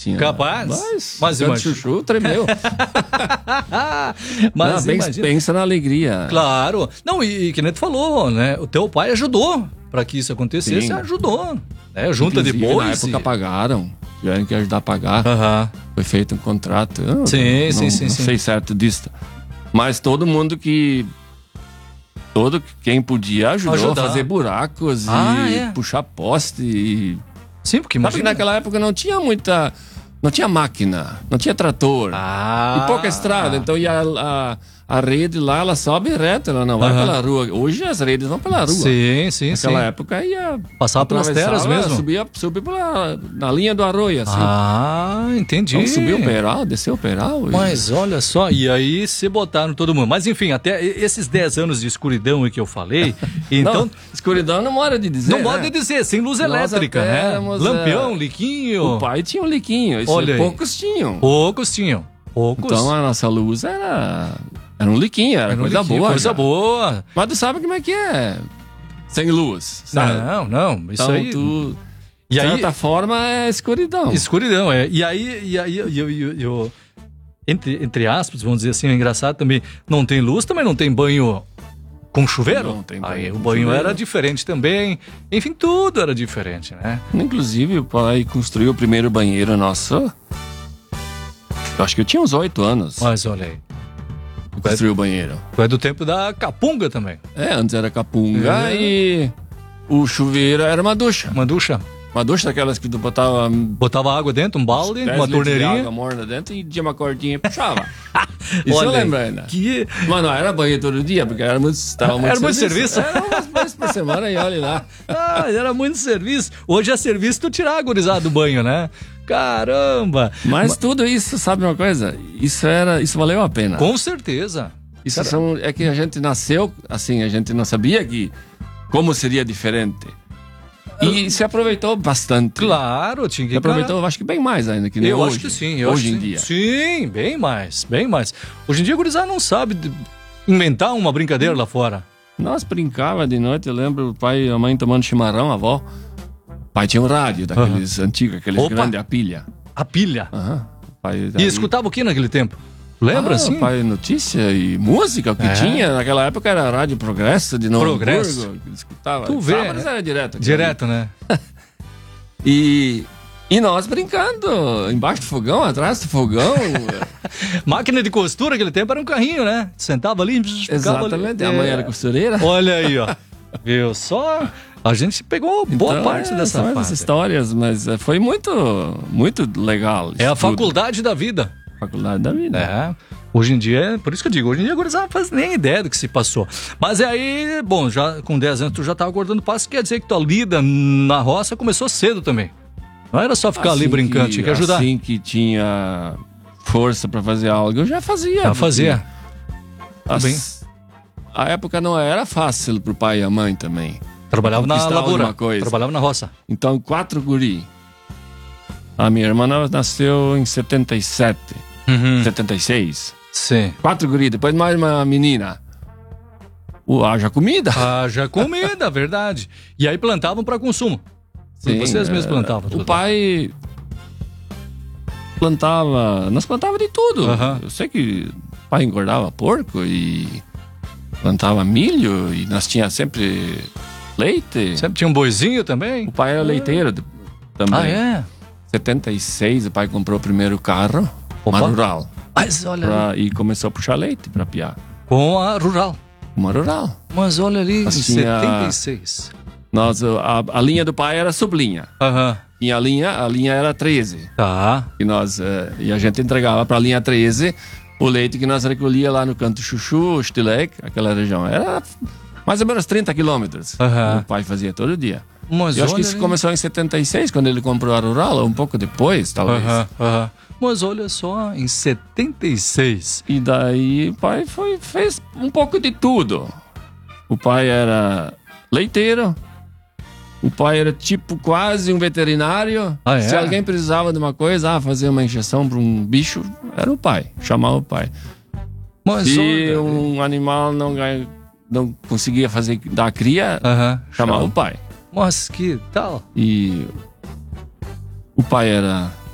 tinha. Capaz. Mas o chuchu tremeu. Mas pensa na alegria. Claro. Não, e que nem tu falou, né? O teu pai ajudou para que isso acontecesse, ajudou. Né? Junta depois. Na época pagaram. Tiveram que ajudar a pagar. Foi feito um contrato. Não sei certo disso. Mas todo mundo quem podia ajudou a fazer buracos e puxar poste. Sim, porque imagina. Sabe que naquela época não tinha máquina, não tinha trator. E pouca estrada. Então a rede lá, ela sobe reto, ela não vai pela rua. Hoje as redes vão pela rua. Sim. Naquela época ia... Passava pelas terras mesmo? Subia na linha do arroio, assim. Entendi. Então subiu o peral, desceu o peral. Mas olha só, e aí se botaram todo mundo. Mas enfim, até esses 10 anos de escuridão aí que eu falei... Então, não, escuridão não mora de dizer, não modo de dizer, sem luz elétrica, né? Lampião, liquinho. O pai tinha um liquinho, poucos tinham. Poucos tinham. Então a nossa luz era um liquinho, era coisa boa. Coisa boa. Mas tu sabe como é que é sem luz, sabe? Não, isso então, aí... De certa forma é escuridão. Escuridão, é. E aí eu entre aspas, vamos dizer assim, é engraçado também, não tem luz, também não tem banho com chuveiro? Não tem banho. Aí o banho era diferente também. Enfim, tudo era diferente, né? Inclusive, o pai construiu o primeiro banheiro nosso. Eu acho que eu tinha uns 8 anos. Mas olha aí. Construiu o banheiro. É do tempo da capunga também. Antes era capunga e o chuveiro era uma ducha. Uma ducha? Uma ducha daquelas que tu botava água dentro, um balde, uma torneirinha. De água morna dentro e tinha uma cordinha e puxava. Isso eu lembro ainda. Mas não era banho todo dia, porque era muito serviço. Era umas vezes por semana e olha lá. Era muito serviço. Hoje é serviço tu tirar a gurizada do banho, né? Caramba! Mas tudo isso, sabe uma coisa? Isso valeu a pena. Com certeza. É que a gente nasceu assim, a gente não sabia como seria diferente. E se aproveitou bastante. Claro, tinha que... Se aproveitou, acho que bem mais ainda que nem eu hoje. Acho que sim. Hoje em dia. Sim, bem mais. Hoje em dia o gurizada não sabe inventar uma brincadeira lá fora. Nós brincava de noite, eu lembro o pai e a mãe tomando chimarrão, a avó. O pai tinha um rádio daqueles antigos, aqueles grandes, a pilha. A pilha? E escutava o que naquele tempo? Lembra, assim? Pai, notícia e música, o que tinha naquela época era Rádio Progresso de Novo Hamburgo, que escutava. Tu vê, era direto. Direto, né? E nós brincando, embaixo do fogão, atrás do fogão. Máquina de costura naquele tempo era um carrinho, né? Sentava ali, exatamente, a mãe era costureira. Olha aí, ó. Viu só? A gente pegou boa parte dessa fase. Essas histórias, mas foi muito, muito legal. É a faculdade da vida. Faculdade da vida. Hoje em dia, por isso que eu digo, hoje em dia agora não faz nem ideia do que se passou. Mas aí, bom, já com 10 anos tu já estava guardando passo, quer dizer que tua lida na roça começou cedo também. Não era só ficar ali brincando, tinha que ajudar. Assim que tinha força para fazer algo, eu já fazia. Já fazia. A época não era fácil pro pai e a mãe também. Trabalhava na lavoura, trabalhava na roça. Então, 4 guri. A minha irmã nasceu em 77, 76. Sim. 4 guri, depois mais uma menina. Haja comida. Haja comida, verdade. E aí plantavam para consumo. Sim, vocês mesmos plantavam tudo. O pai plantava, nós plantava de tudo. Eu sei que o pai engordava porco e plantava milho e nós tinha sempre leite. Sempre tinha um boizinho também? O pai era leiteiro também. Ah, é? 76, o pai comprou o primeiro carro, uma rural. Mas olha e começou a puxar leite para piar. Com a rural? Uma rural. Mas olha ali, em 76. A linha do pai era sublinha. E a linha era 13. Tá. E a gente entregava para a linha 13 o leite que nós recolhia lá no Canto Chuchu, Stilec, aquela região. Era mais ou menos 30 quilômetros. O pai fazia todo dia. Mas eu acho que isso começou em 76, quando ele comprou a rural, ou um pouco depois, talvez. Mas olha só, em 76. E daí o pai fez um pouco de tudo. O pai era leiteiro. O pai era tipo quase um veterinário. Se alguém precisava de uma coisa, fazer uma injeção para um bicho, era o pai, chamava o pai. Mas se um animal não conseguia dar cria, chamava o pai. Mas que tal? E o pai era